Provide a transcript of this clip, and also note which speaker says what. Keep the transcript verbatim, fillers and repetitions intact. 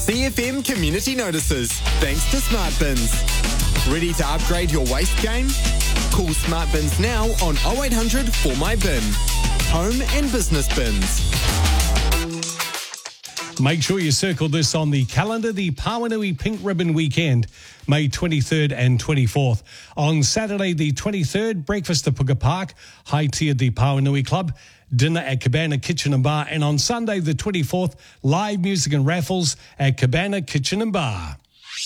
Speaker 1: C F M Community Notices, thanks to Smart Bins. Ready to upgrade your waste game? Call Smart Bins now on oh eight hundred four my bin. Home and business bins.
Speaker 2: Make sure you circle this on the calendar, the Pawanui Pink Ribbon Weekend, May twenty-third and twenty-fourth. On Saturday the twenty-third, breakfast at Puka Park, high tea at the Pawanui Club, dinner at Cabana Kitchen and Bar, and on Sunday the twenty-fourth, live music and raffles at Cabana Kitchen and Bar.